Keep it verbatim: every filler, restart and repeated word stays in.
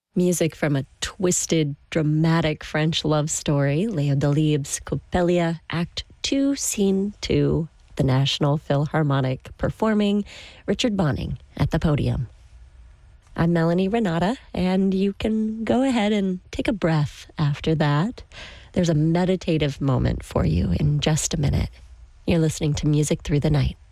Music from a twisted, dramatic French love story, Leo Delibes' Coppelia, Act two, Scene two, the National Philharmonic, performing Richard Bonning at the podium. I'm Melanie Renata, and you can go ahead and take a breath after that. There's a meditative moment for you in just a minute. You're listening to Music Through the Night.